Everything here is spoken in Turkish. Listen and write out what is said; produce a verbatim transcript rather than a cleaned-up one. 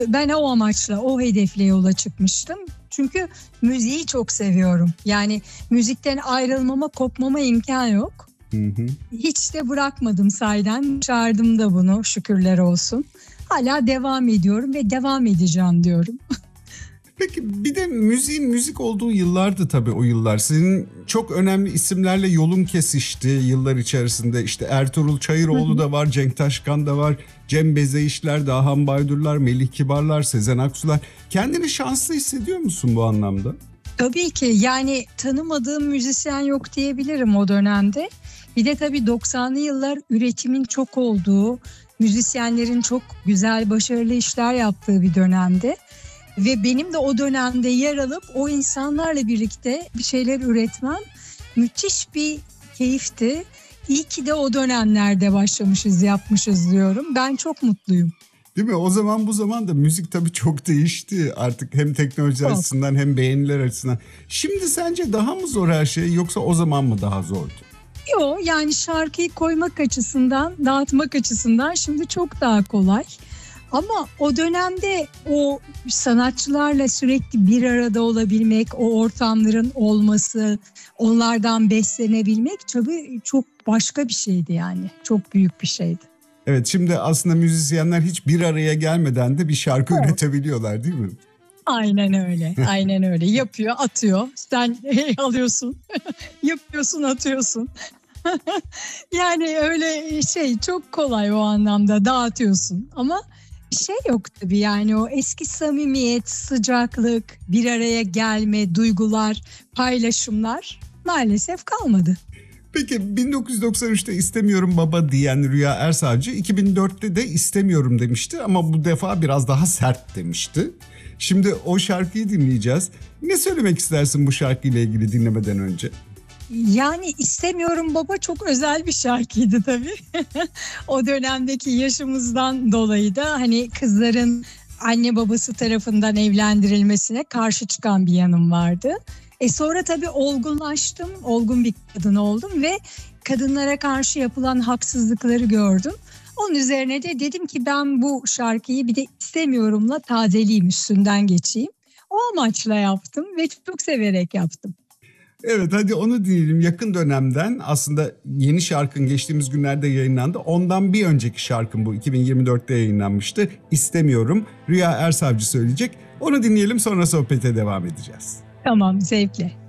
Ben o amaçla, o hedefle yola çıkmıştım. Çünkü müziği çok seviyorum. Yani müzikten ayrılmama, kopmama imkan yok. Hı hı. Hiç de bırakmadım sahiden. Çağırdım da bunu, şükürler olsun. Hala devam ediyorum ve devam edeceğim diyorum. Peki bir de müziğin müzik olduğu yıllardı tabii o yıllar. Senin çok önemli isimlerle yolun kesişti yıllar içerisinde. İşte Ertuğrul Çayıroğlu da var, Cenk Taşkan da var, Cem Bezeyişler, Dahan Baydurlar, Melih Kibarlar, Sezen Aksu'lar. Kendini şanslı hissediyor musun bu anlamda? Tabii ki, yani tanımadığım müzisyen yok diyebilirim o dönemde. Bir de tabii doksanlı yıllar üretimin çok olduğu, müzisyenlerin çok güzel, başarılı işler yaptığı bir dönemde. Ve benim de o dönemde yer alıp o insanlarla birlikte bir şeyler üretmem müthiş bir keyifti. İyi ki de o dönemlerde başlamışız, yapmışız diyorum. Ben çok mutluyum. Değil mi? O zaman bu zaman da müzik tabii çok değişti artık, hem teknoloji Çok. açısından hem beğeniler açısından. Şimdi sence daha mı zor her şey, yoksa o zaman mı daha zordu? Yo, yani şarkıyı koymak açısından, dağıtmak açısından şimdi çok daha kolay. Ama o dönemde o sanatçılarla sürekli bir arada olabilmek, o ortamların olması, onlardan beslenebilmek tabii çok başka bir şeydi yani. Çok büyük bir şeydi. Evet, şimdi aslında müzisyenler hiç bir araya gelmeden de bir şarkı Evet. üretebiliyorlar değil mi? Aynen öyle, aynen öyle. Yapıyor, atıyor. Sen alıyorsun, yapıyorsun, atıyorsun. Yani öyle şey, çok kolay o anlamda, dağıtıyorsun. Ama bir şey yok tabii, yani o eski samimiyet, sıcaklık, bir araya gelme, duygular, paylaşımlar maalesef kalmadı. Peki bin dokuz yüz doksan üçte istemiyorum baba diyen Rüya Ersavcı iki bin dörtte de istemiyorum demişti ama bu defa biraz daha sert demişti. Şimdi o şarkıyı dinleyeceğiz. Ne söylemek istersin bu şarkıyla ilgili dinlemeden önce? Yani istemiyorum baba çok özel bir şarkıydı tabii. O dönemdeki yaşımızdan dolayı da hani kızların anne babası tarafından evlendirilmesine karşı çıkan bir yanım vardı. E sonra tabii olgunlaştım, olgun bir kadın oldum ve kadınlara karşı yapılan haksızlıkları gördüm. Onun üzerine de dedim ki ben bu şarkıyı bir de istemiyorumla tazeleyeyim, üstünden geçeyim. O amaçla yaptım ve çok severek yaptım. Evet, hadi onu dinleyelim. Yakın dönemden, aslında yeni şarkın geçtiğimiz günlerde yayınlandı. Ondan bir önceki şarkın bu, iki bin yirmi dörtte yayınlanmıştı. İstemiyorum. Rüya Ersavcı söyleyecek. Onu dinleyelim, sonra sohbete devam edeceğiz. Tamam, zevkle.